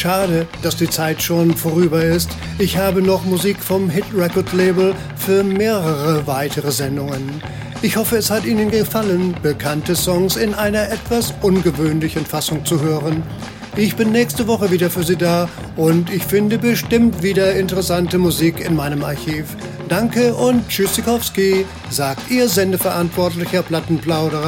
Schade, dass die Zeit schon vorüber ist. Ich habe noch Musik vom Hit Record Label für mehrere weitere Sendungen. Ich hoffe, es hat Ihnen gefallen, bekannte Songs in einer etwas ungewöhnlichen Fassung zu hören. Ich bin nächste Woche wieder für Sie da und ich finde bestimmt wieder interessante Musik in meinem Archiv. Danke und Tschüssikowski, sagt Ihr Sendeverantwortlicher Plattenplauderer